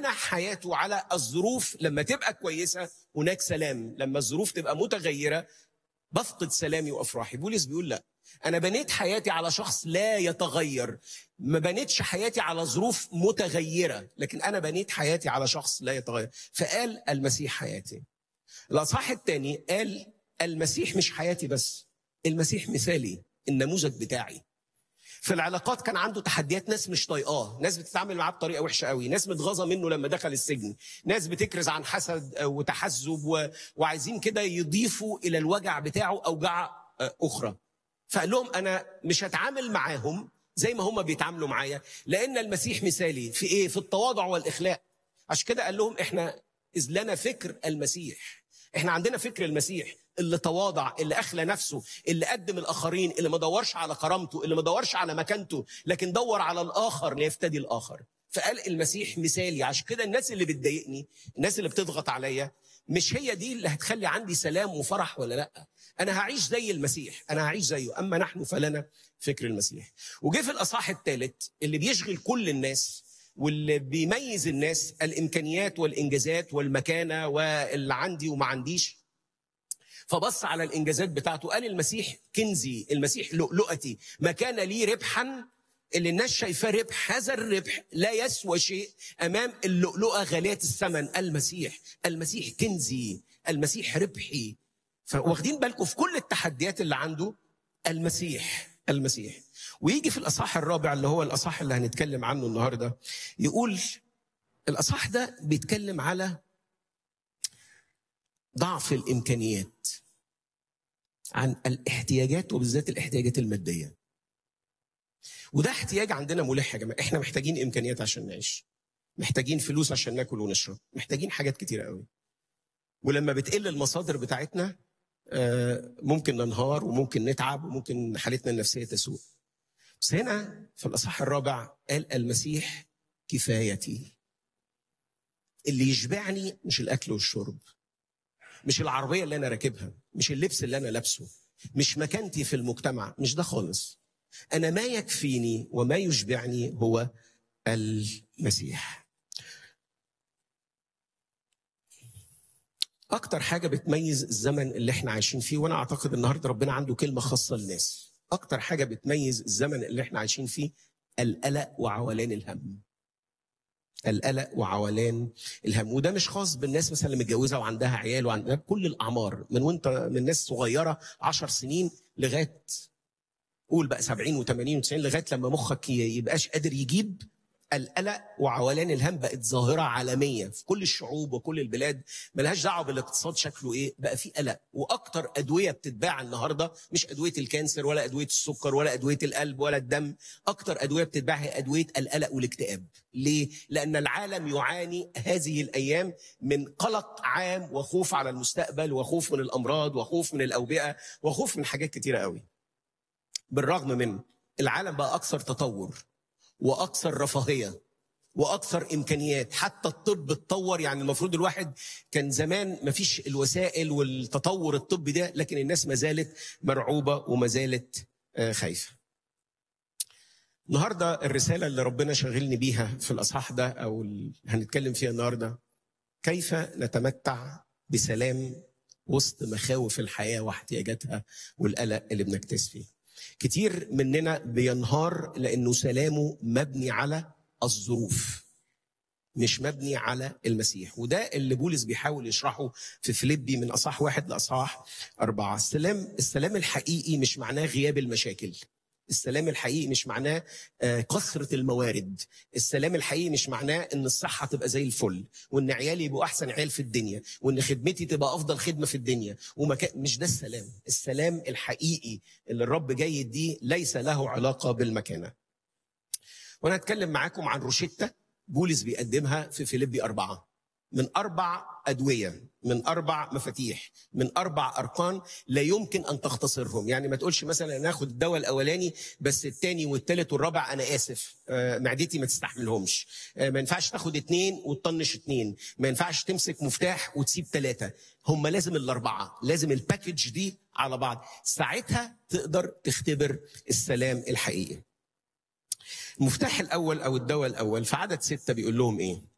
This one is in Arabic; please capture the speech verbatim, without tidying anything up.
بنى حياته على الظروف. لما تبقى كويسة هناك سلام، لما الظروف تبقى متغيرة بفقد سلامي وأفراحي. بولس بيقول لا، أنا بنيت حياتي على شخص لا يتغير، ما بنيتش حياتي على ظروف متغيرة، لكن أنا بنيت حياتي على شخص لا يتغير. فقال المسيح حياتي. الأصحاح الثاني قال المسيح مش حياتي بس، المسيح مثالي، النموذج بتاعي. في العلاقات كان عنده تحديات، ناس مش طايقاه، ناس بتتعامل معاه بطريقه وحشه قوي، ناس متغاظه منه لما دخل السجن، ناس بتكرز عن حسد وتحزب و... وعايزين كده يضيفوا الى الوجع بتاعه اوجاع اخرى. فقال لهم انا مش هتعامل معاهم زي ما هم بيتعاملوا معايا، لان المسيح مثالي في ايه؟ في التواضع والاخلاق. عشان كده قال لهم احنا اذ لنا فكر المسيح، احنا عندنا فكر المسيح اللي تواضع، اللي أخلى نفسه، اللي قدم الآخرين، اللي ما دورش على كرامته، اللي ما دورش على مكانته، لكن دور على الآخر ليفتدي الآخر. فقال المسيح مثالي. عشان كده الناس اللي بتضايقني، الناس اللي بتضغط عليا، مش هي دي اللي هتخلي عندي سلام وفرح ولا لا. أنا هعيش زي المسيح، أنا هعيش زيه. أما نحن فلنا فكر المسيح. وجه في الأصحاح الثالث اللي بيشغل كل الناس واللي بيميز الناس، الإمكانيات والإنجازات والمكانة واللي عندي وما عنديش. فبص على الإنجازات بتاعته قال المسيح كنزي، المسيح لؤلؤتي، ما كان لي ربحا اللي الناس شايفاه ربح، هذا الربح لا يسوى شيء أمام اللؤلؤة غالية الثمن. المسيح المسيح كنزي، المسيح ربحي. فواخدين بالكم في كل التحديات اللي عنده المسيح المسيح. ويجي في الأصحاح الرابع اللي هو الأصحاح اللي هنتكلم عنه النهاردة، يقول الأصحاح ده بيتكلم على ضعف الإمكانيات، عن الاحتياجات وبالذات الاحتياجات المادية. وده احتياج عندنا ملح يا جماعة. احنا محتاجين إمكانيات عشان نعيش، محتاجين فلوس عشان ناكل ونشرب، محتاجين حاجات كتيرة قوي. ولما بتقل المصادر بتاعتنا ممكن ننهار وممكن نتعب وممكن حالتنا النفسية تسوء. بس هنا في الأصحاح الرابع قال المسيح كفايتي. اللي يشبعني مش الأكل والشرب، مش العربية اللي أنا راكبها، مش اللبس اللي أنا لابسه، مش مكانتي في المجتمع، مش ده خالص. أنا ما يكفيني وما يشبعني هو المسيح. أكتر حاجة بتميز الزمن اللي احنا عايشين فيه، وأنا أعتقد النهاردة ربنا عنده كلمة خاصة للناس، أكتر حاجة بتميز الزمن اللي احنا عايشين فيه القلق وعولان الهم. القلق وعولان الهم. وده مش خاص بالناس مثلا اللي متجوزه وعندها عيال، وعندها كل الاعمار، من وانت من ناس صغيره عشر سنين لغايه قول بقى سبعين وثمانين وتسعين، لغايه لما مخك يبقاش قادر يجيب. القلق وعولان الهم بقت ظاهره عالميه في كل الشعوب وكل البلاد، ملهاش دعوه بالاقتصاد شكله ايه، بقى في قلق. واكتر ادويه بتتباع النهارده مش ادويه الكانسر ولا ادويه السكر ولا ادويه القلب ولا الدم، اكتر ادويه بتتباع هي ادويه القلق والاكتئاب. ليه؟ لان العالم يعاني هذه الايام من قلق عام وخوف على المستقبل وخوف من الامراض وخوف من الاوبئه وخوف من حاجات كتيره قوي. بالرغم من العالم بقى اكثر تطور واكثر رفاهيه واكثر امكانيات، حتى الطب اتطور. يعني المفروض الواحد كان زمان ما فيش الوسائل والتطور الطبي ده، لكن الناس ما زالت مرعوبه وما زالت خايفه. النهارده الرساله اللي ربنا شغلني بيها في الاصحاح ده او اللي هنتكلم فيها النهارده، كيف نتمتع بسلام وسط مخاوف الحياه واحتياجاتها والقلق اللي بنكتس فيه. كتير مننا بينهار لأنه سلامه مبني على الظروف، مش مبني على المسيح. وده اللي بولس بيحاول يشرحه في فيليبي من أصحاح واحد لأصحاح أربعة. السلام السلام الحقيقي مش معناه غياب المشاكل. السلام الحقيقي مش معناه كثرة الموارد. السلام الحقيقي مش معناه ان الصحة تبقى زي الفل، وان عيالي يبقوا احسن عيال في الدنيا، وان خدمتي تبقى افضل خدمة في الدنيا. ومكان مش ده السلام. السلام الحقيقي اللي الرب جاي يديه ليس له علاقة بالمكانة. وانا هتكلم معاكم عن روشتة بولس بيقدمها في فيليبي أربعة، من أربع أدوية، من أربع مفاتيح، من أربع أركان لا يمكن أن تختصرهم. يعني ما تقولش مثلا ناخد الدواء الأولاني بس الثاني والثالث والرابع أنا آسف آه معدتي ما تستحملهمش. آه ما ينفعش تاخد اتنين وتطنش اتنين، ما ينفعش تمسك مفتاح وتسيب ثلاثة. هم لازم الأربعة، لازم الباكج دي على بعض، ساعتها تقدر تختبر السلام الحقيقي. المفتاح الأول أو الدواء الأول في عدد ستة بيقول لهم إيه؟